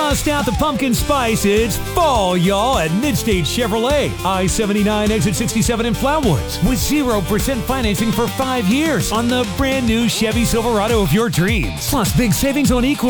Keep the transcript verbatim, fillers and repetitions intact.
Bust out the pumpkin spice. It's fall, y'all, at Midstate Chevrolet. I seventy-nine, exit sixty-seven in Flatwoods. With zero percent financing for five years on the brand new Chevy Silverado of your dreams. Plus, big savings on equal